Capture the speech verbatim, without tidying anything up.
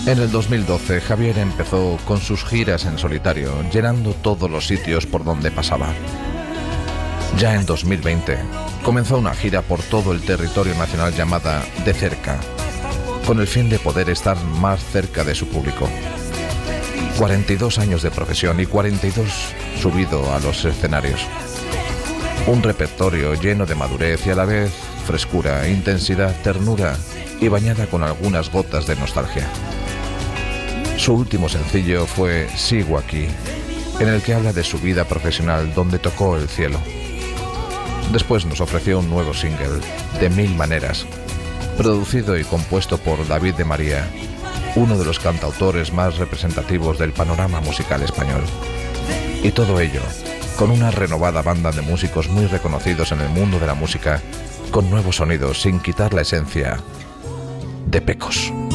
En el dos mil doce, Javier empezó con sus giras en solitario, llenando todos los sitios por donde pasaba. Ya en dos mil veinte, comenzó una gira por todo el territorio nacional llamada De Cerca, con el fin de poder estar más cerca de su público. cuarenta y dos años de profesión y cuarenta y dos subido a los escenarios. Un repertorio lleno de madurez y a la vez frescura, intensidad, ternura y bañada con algunas gotas de nostalgia. Su último sencillo fue Sigo aquí, en el que habla de su vida profesional donde tocó el cielo. Después nos ofreció un nuevo single, De Mil Maneras, producido y compuesto por David de María, uno de los cantautores más representativos del panorama musical español. Y todo ello con una renovada banda de músicos muy reconocidos en el mundo de la música, con nuevos sonidos sin quitar la esencia de Pecos.